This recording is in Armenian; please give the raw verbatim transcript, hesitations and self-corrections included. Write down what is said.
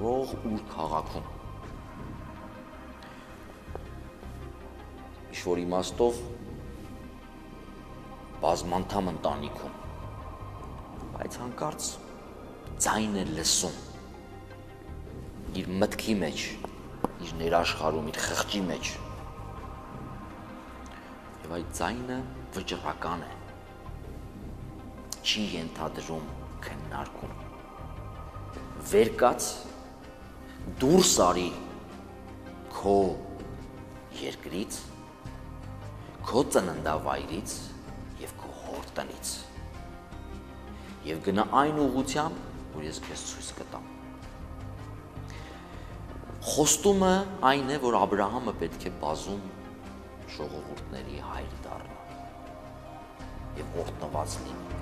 կրող ուր քաղաքում։ Ինչ-որ իմաստով բազմանդամ ընտանիքում, բայց հանկարծ ձայն է լսում իր մտքի մեջ, իր ներաշխարհում, իր խղճի մեջ։ Եվ այդ ձայնը վճռական է, չի ենթադրում քննարկում։ Վեր կաց, դուրս արի քո երկրից, քո ծննդավայրից և քո հոր տնից և գնա այն ուղղությամբ, որ ես քեզ ցույց կտամ։ Խոստումը այն է, որ Աբրահամը պետք է բազում ժողովուրդների հայր դառնա և օրհնված լինի։